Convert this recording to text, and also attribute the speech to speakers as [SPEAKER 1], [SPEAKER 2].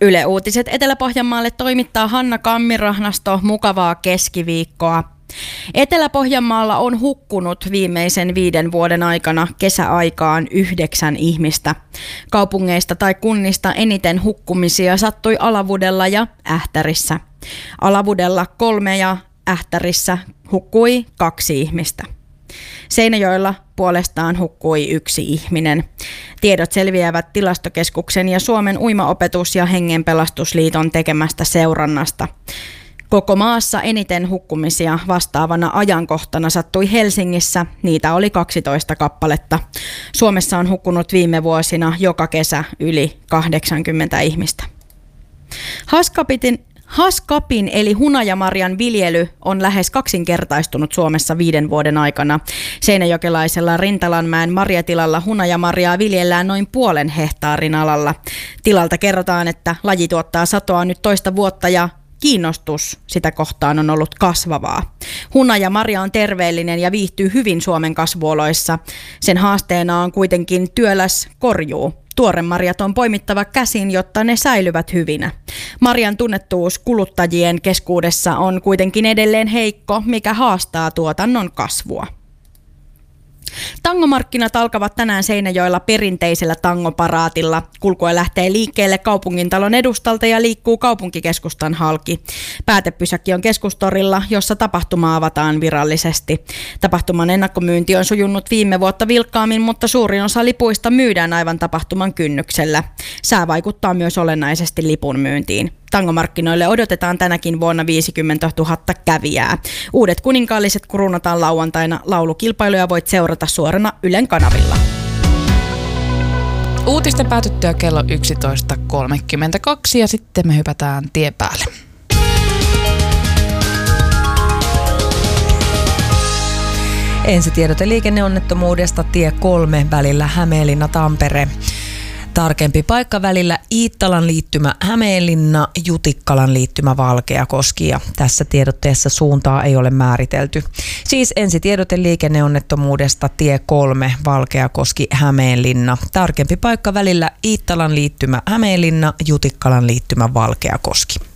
[SPEAKER 1] Yle Uutiset Etelä-Pohjanmaalle toimittaa Hanna Kammirahnasto. Mukavaa keskiviikkoa. Etelä-Pohjanmaalla on hukkunut viimeisen 5 vuoden aikana kesäaikaan 9 ihmistä. Kaupungeista tai kunnista eniten hukkumisia sattui Alavudella ja Ähtärissä. Alavudella 3 ja Ähtärissä hukkui 2 ihmistä. Seinäjoella puolestaan hukkui 1 ihminen. Tiedot selviävät Tilastokeskuksen ja Suomen uimaopetus- ja Hengenpelastusliiton tekemästä seurannasta. Koko maassa eniten hukkumisia vastaavana ajankohtana sattui Helsingissä. Niitä oli 12 kappaletta. Suomessa on hukkunut viime vuosina joka kesä yli 80 ihmistä. Haskapin eli hunajamarjan viljely on lähes kaksinkertaistunut Suomessa 5 vuoden aikana. Seinäjokelaisella Rintalanmäen marjatilalla hunajamarjaa viljellään noin 0,5 hehtaarin alalla. Tilalta kerrotaan, että laji tuottaa satoa nyt toista vuotta ja kiinnostus sitä kohtaan on ollut kasvavaa. Hunajamarja on terveellinen ja viihtyy hyvin Suomen kasvuoloissa. Sen haasteena on kuitenkin työläs korjuu. Tuoremarjat on poimittava käsin, jotta ne säilyvät hyvinä. Marjan tunnettuus kuluttajien keskuudessa on kuitenkin edelleen heikko, mikä haastaa tuotannon kasvua. Tangomarkkinat alkavat tänään Seinäjoella perinteisellä tangoparaatilla. Kulkue lähtee liikkeelle kaupungintalon edustalta ja liikkuu kaupunkikeskustan halki. Päätepysäkki on Keskustorilla, jossa tapahtuma avataan virallisesti. Tapahtuman ennakkomyynti on sujunut viime vuotta vilkkaammin, mutta suurin osa lipuista myydään aivan tapahtuman kynnyksellä. Sää vaikuttaa myös olennaisesti lipun myyntiin. Tangomarkkinoille odotetaan tänäkin vuonna 50 000 kävijää. Uudet kuninkaalliset kruunataan lauantaina. Laulukilpailuja voit seurata suorana Ylen kanavilla.
[SPEAKER 2] Uutisten päätyttyä kello 11.32 ja sitten me hypätään tien päälle.
[SPEAKER 3] Ensitiedote liikenneonnettomuudesta tie 3 välillä Hämeenlinna-Tampere. Tarkempi paikka välillä Iittalan liittymä Hämeenlinna, Jutikkalan liittymä Valkeakoski ja tässä tiedotteessa suuntaa ei ole määritelty. Siis ensitiedote liikenneonnettomuudesta tie 3 Valkeakoski Hämeenlinna. Tarkempi paikka välillä Iittalan liittymä Hämeenlinna, Jutikkalan liittymä Valkeakoski.